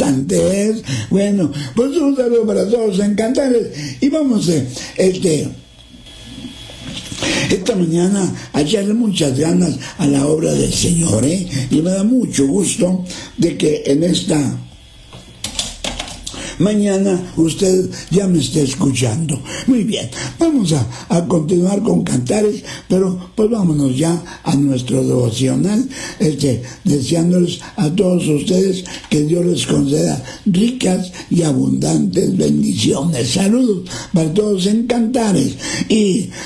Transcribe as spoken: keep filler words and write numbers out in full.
importante es. Bueno, pues un saludo para todos en Cantares y vamos a este esta mañana a echarle muchas ganas a la obra del Señor, ¿eh? Y me da mucho gusto de que en esta mañana usted ya me está escuchando. Muy bien, vamos a, a continuar con Cantares, pero pues vámonos ya a nuestro devocional, este, deseándoles a todos ustedes que Dios les conceda ricas y abundantes bendiciones. Saludos para todos en Cantares. Y